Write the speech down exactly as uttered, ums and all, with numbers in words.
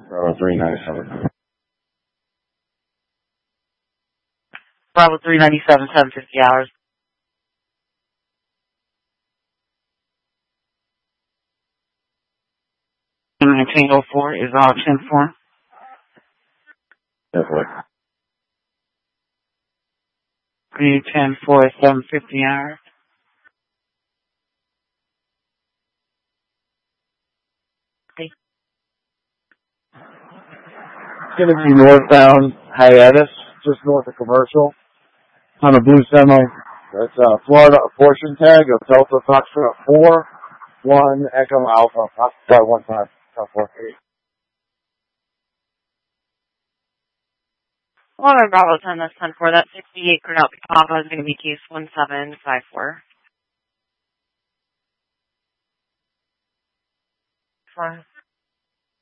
Bravo three ninety-seven. Bravo three ninety-seven, seven fifty hours. Tango four is all ten four. Definitely. Green ten four is seven fifty hours. Okay. It's going to be northbound Hiatus, just north of Commercial, on a blue semi. That's uh, Florida portion tag of Delta Foxtrot four, one Echo Alpha. Sorry, one time. four, eight. Well, on Bravo ten, that's ten four. That's sixty-eight Cornell Papa is going to be case one seven five four. Four.